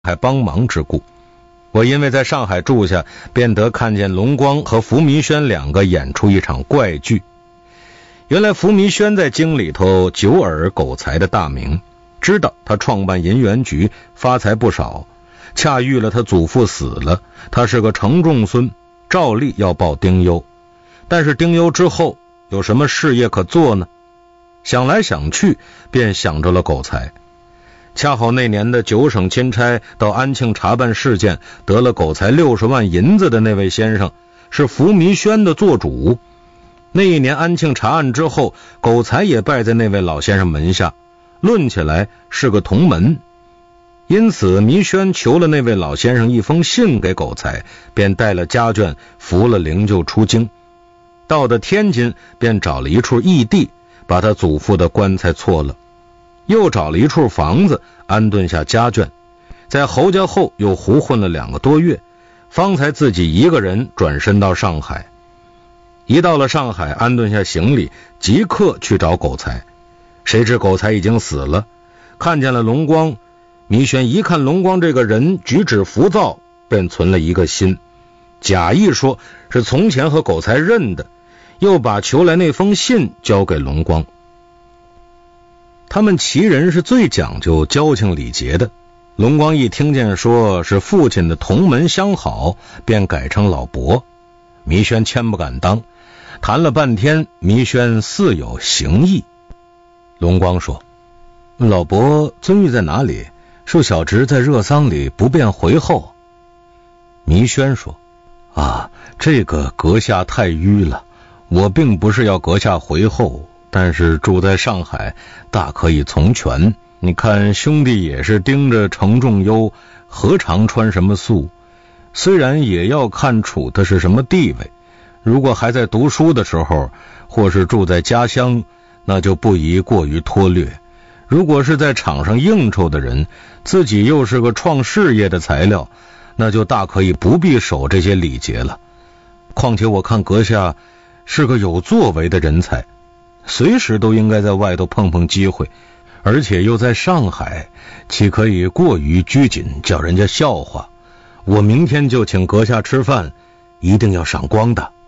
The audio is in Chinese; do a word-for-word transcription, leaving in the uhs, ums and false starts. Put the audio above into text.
海帮忙之故。我因为在上海住下，便得看见龙光和福弥轩两个演出一场怪剧。原来福弥轩在京里头久耳苟才的大名，知道他创办银元局发财不少，恰遇了他祖父死了，他是个承重孙，照例要报丁忧。但是丁忧之后有什么事业可做呢？想来想去，便想着了苟才。恰好那年的九省钦差到安庆查办事件，得了苟才六十万银子的那位先生是福弥轩的做主。那一年安庆查案之后，苟才也拜在那位老先生门下，论起来是个同门。因此弥轩求了那位老先生一封信给苟才，便带了家眷扶了灵柩出京。到了天津，便找了一处异地，把他祖父的棺材错了，又找了一处房子安顿下家眷，在侯家后又胡混了两个多月，方才自己一个人转身到上海。一到了上海，安顿下行李，即刻去找苟才。谁知苟才已经死了，看见了龙光。弥轩一看龙光这个人举止浮躁，便存了一个心，假意说是从前和苟才认的，又把求来那封信交给龙光。他们齐人是最讲究交情礼节的，龙光一听见说是父亲的同门相好，便改称老伯。弥轩千不敢当，谈了半天，弥轩似有行意。龙光说：老伯尊誉在哪里？恕小侄在热丧里不便回后。弥轩说：啊，这个阁下太迂了，我并不是要阁下回后，但是住在上海大可以从权。你看兄弟也是盯着承重忧，何尝穿什么素？虽然也要看处他是什么地位，如果还在读书的时候，或是住在家乡，那就不宜过于拖略。如果是在场上应酬的人，自己又是个创事业的材料，那就大可以不必守这些礼节了。况且我看阁下是个有作为的人才，随时都应该在外头碰碰机会，而且又在上海，岂可以过于拘谨，叫人家笑话。我明天就请阁下吃饭，一定要赏光的。